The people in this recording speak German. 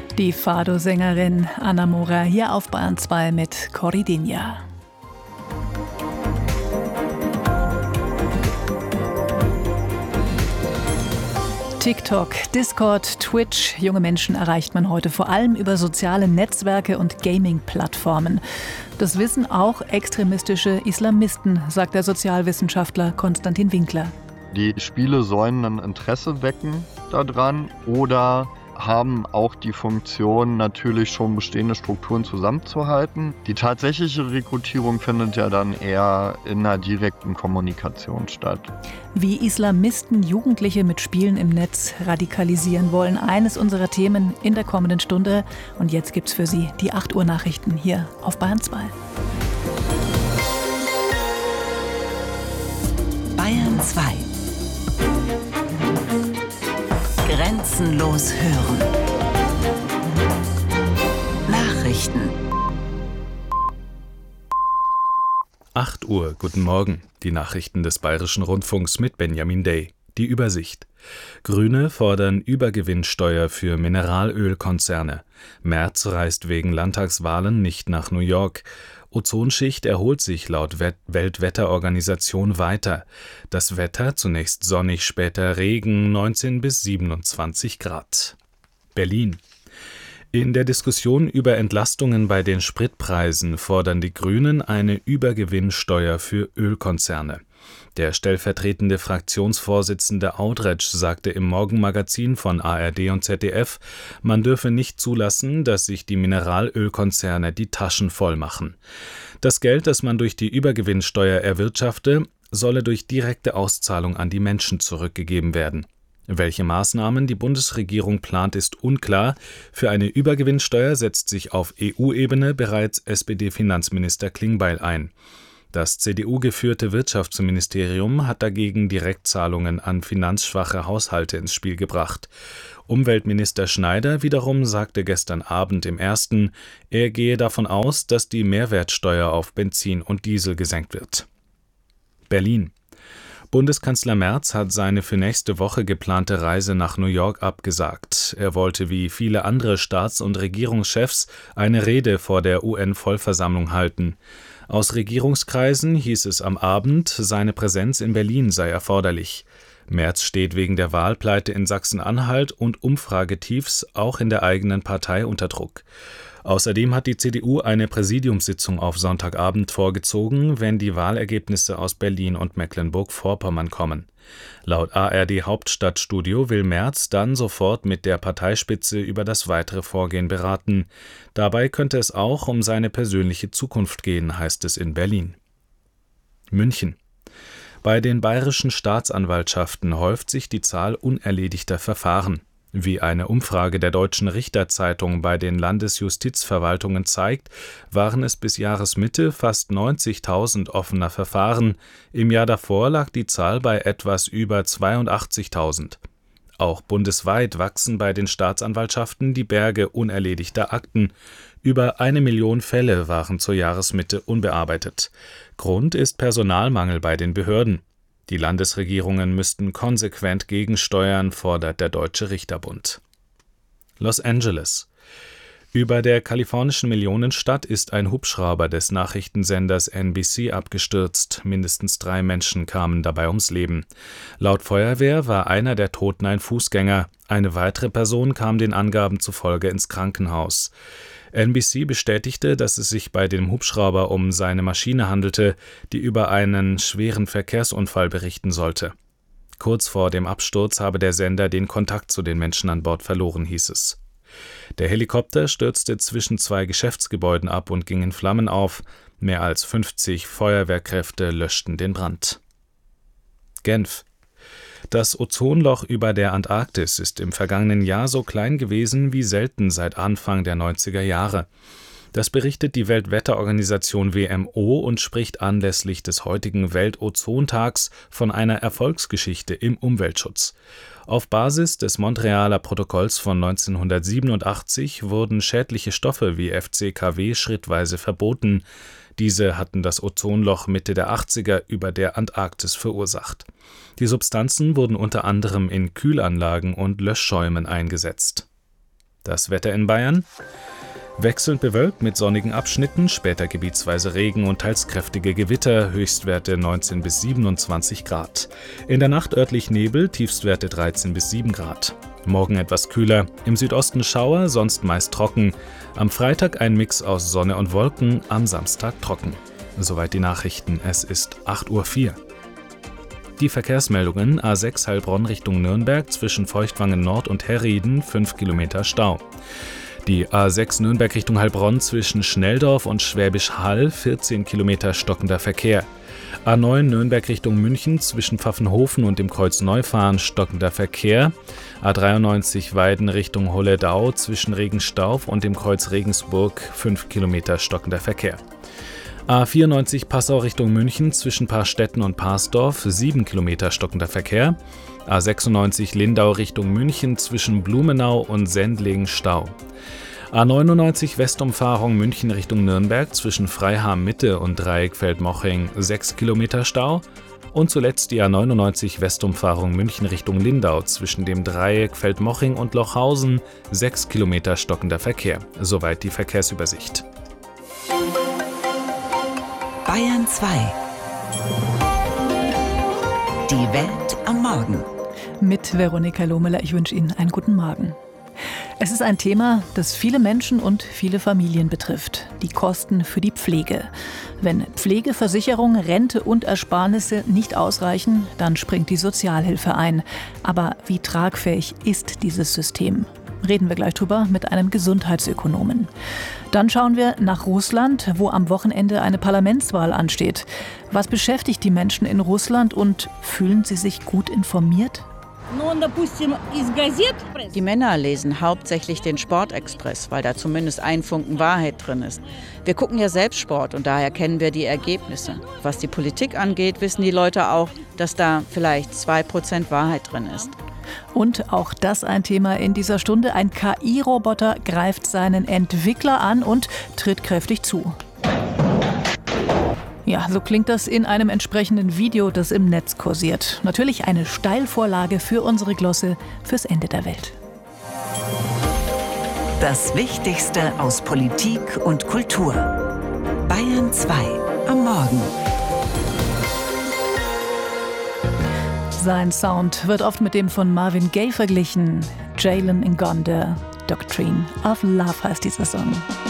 Die Fado-Sängerin Ana Mora hier auf Bayern 2 mit Corridinha. TikTok, Discord, Twitch. Junge Menschen erreicht man heute vor allem über soziale Netzwerke und Gaming-Plattformen. Das wissen auch extremistische Islamisten, sagt der Sozialwissenschaftler Konstantin Winkler. Die Spiele sollen ein Interesse wecken daran oder haben auch die Funktion, natürlich schon bestehende Strukturen zusammenzuhalten. Die tatsächliche Rekrutierung findet ja dann eher in einer direkten Kommunikation statt. Wie Islamisten Jugendliche mit Spielen im Netz radikalisieren wollen, eines unserer Themen in der kommenden Stunde. Und jetzt gibt's für Sie die 8 Uhr Nachrichten hier auf Bayern 2. Bayern 2. Grenzenlos hören. Nachrichten. 8 Uhr, guten Morgen. Die Nachrichten des Bayerischen Rundfunks mit Benjamin Day. Die Übersicht. Grüne fordern Übergewinnsteuer für Mineralölkonzerne. Merz reist wegen Landtagswahlen nicht nach New York. Ozonschicht erholt sich laut Weltwetterorganisation weiter. Das Wetter zunächst sonnig, später Regen, 19 bis 27 Grad. Berlin. In der Diskussion über Entlastungen bei den Spritpreisen fordern die Grünen eine Übergewinnsteuer für Ölkonzerne. Der stellvertretende Fraktionsvorsitzende Audretsch sagte im Morgenmagazin von ARD und ZDF, man dürfe nicht zulassen, dass sich die Mineralölkonzerne die Taschen voll machen. Das Geld, das man durch die Übergewinnsteuer erwirtschafte, solle durch direkte Auszahlung an die Menschen zurückgegeben werden. Welche Maßnahmen die Bundesregierung plant, ist unklar. Für eine Übergewinnsteuer setzt sich auf EU-Ebene bereits SPD-Finanzminister Klingbeil ein. Das CDU-geführte Wirtschaftsministerium hat dagegen Direktzahlungen an finanzschwache Haushalte ins Spiel gebracht. Umweltminister Schneider wiederum sagte gestern Abend im Ersten, er gehe davon aus, dass die Mehrwertsteuer auf Benzin und Diesel gesenkt wird. Berlin. Bundeskanzler Merz hat seine für nächste Woche geplante Reise nach New York abgesagt. Er wollte wie viele andere Staats- und Regierungschefs eine Rede vor der UN-Vollversammlung halten. Aus Regierungskreisen hieß es am Abend, seine Präsenz in Berlin sei erforderlich. Merz steht wegen der Wahlpleite in Sachsen-Anhalt und Umfragetiefs auch in der eigenen Partei unter Druck. Außerdem hat die CDU eine Präsidiumssitzung auf Sonntagabend vorgezogen, wenn die Wahlergebnisse aus Berlin und Mecklenburg-Vorpommern kommen. Laut ARD Hauptstadtstudio will Merz dann sofort mit der Parteispitze über das weitere Vorgehen beraten. Dabei könnte es auch um seine persönliche Zukunft gehen, heißt es in Berlin. München. Bei den bayerischen Staatsanwaltschaften häuft sich die Zahl unerledigter Verfahren. Wie eine Umfrage der Deutschen Richterzeitung bei den Landesjustizverwaltungen zeigt, waren es bis Jahresmitte fast 90.000 offener Verfahren. Im Jahr davor lag die Zahl bei etwas über 82.000. Auch bundesweit wachsen bei den Staatsanwaltschaften die Berge unerledigter Akten. Über 1 Million Fälle waren zur Jahresmitte unbearbeitet. Grund ist Personalmangel bei den Behörden. Die Landesregierungen müssten konsequent gegensteuern, fordert der Deutsche Richterbund. Los Angeles. Über der kalifornischen Millionenstadt ist ein Hubschrauber des Nachrichtensenders NBC abgestürzt. Mindestens 3 Menschen kamen dabei ums Leben. Laut Feuerwehr war einer der Toten ein Fußgänger. Eine weitere Person kam den Angaben zufolge ins Krankenhaus. NBC bestätigte, dass es sich bei dem Hubschrauber um seine Maschine handelte, die über einen schweren Verkehrsunfall berichten sollte. Kurz vor dem Absturz habe der Sender den Kontakt zu den Menschen an Bord verloren, hieß es. Der Helikopter stürzte zwischen 2 Geschäftsgebäuden ab und ging in Flammen auf. Mehr als 50 Feuerwehrkräfte löschten den Brand. Genf. Das Ozonloch über der Antarktis ist im vergangenen Jahr so klein gewesen wie selten seit Anfang der 90er Jahre. Das berichtet die Weltwetterorganisation WMO und spricht anlässlich des heutigen Weltozontags von einer Erfolgsgeschichte im Umweltschutz. Auf Basis des Montrealer Protokolls von 1987 wurden schädliche Stoffe wie FCKW schrittweise verboten. Diese hatten das Ozonloch Mitte der 80er über der Antarktis verursacht. Die Substanzen wurden unter anderem in Kühlanlagen und Löschschäumen eingesetzt. Das Wetter in Bayern: wechselnd bewölkt mit sonnigen Abschnitten, später gebietsweise Regen und teils kräftige Gewitter, Höchstwerte 19 bis 27 Grad. In der Nacht örtlich Nebel, Tiefstwerte 13 bis 7 Grad. Morgen etwas kühler, im Südosten Schauer, sonst meist trocken. Am Freitag ein Mix aus Sonne und Wolken, am Samstag trocken. Soweit die Nachrichten, es ist 8:04 Uhr. Die Verkehrsmeldungen: A6 Heilbronn Richtung Nürnberg zwischen Feuchtwangen Nord und Herrieden 5 Kilometer Stau. Die A6 Nürnberg Richtung Heilbronn zwischen Schnelldorf und Schwäbisch Hall 14 Kilometer stockender Verkehr. A9 Nürnberg Richtung München zwischen Pfaffenhofen und dem Kreuz Neufahren stockender Verkehr. A93 Weiden Richtung Holledau zwischen Regenstauf und dem Kreuz Regensburg 5 Kilometer stockender Verkehr. A94 Passau Richtung München zwischen Paarstetten und Parsdorf 7 Kilometer stockender Verkehr. A96 Lindau Richtung München zwischen Blumenau und Sendling Stau. A99 Westumfahrung München Richtung Nürnberg zwischen Freiham Mitte und Dreieck Feldmoching 6 Kilometer Stau. Und zuletzt die A99 Westumfahrung München Richtung Lindau zwischen dem Dreieck Feldmoching und Lochhausen 6 Kilometer stockender Verkehr. Soweit die Verkehrsübersicht. Bayern 2. Die Welt am Morgen. Mit Veronika Lohmeler, ich wünsche Ihnen einen guten Morgen. Es ist ein Thema, das viele Menschen und viele Familien betrifft. Die Kosten für die Pflege. Wenn Pflegeversicherung, Rente und Ersparnisse nicht ausreichen, dann springt die Sozialhilfe ein. Aber wie tragfähig ist dieses System? Reden wir gleich drüber mit einem Gesundheitsökonomen. Dann schauen wir nach Russland, wo am Wochenende eine Parlamentswahl ansteht. Was beschäftigt die Menschen in Russland und fühlen sie sich gut informiert? Die Männer lesen hauptsächlich den Sportexpress, weil da zumindest ein Funken Wahrheit drin ist. Wir gucken ja selbst Sport und daher kennen wir die Ergebnisse. Was die Politik angeht, wissen die Leute auch, dass da vielleicht 2% Wahrheit drin ist. Und auch das ein Thema in dieser Stunde. Ein KI-Roboter greift seinen Entwickler an und tritt kräftig zu. Ja, so klingt das in einem entsprechenden Video, das im Netz kursiert. Natürlich eine Steilvorlage für unsere Glosse fürs Ende der Welt. Das Wichtigste aus Politik und Kultur. Bayern 2 am Morgen. Sein Sound wird oft mit dem von Marvin Gaye verglichen. Jalen Ngonda, Doctrine of Love heißt dieser Song.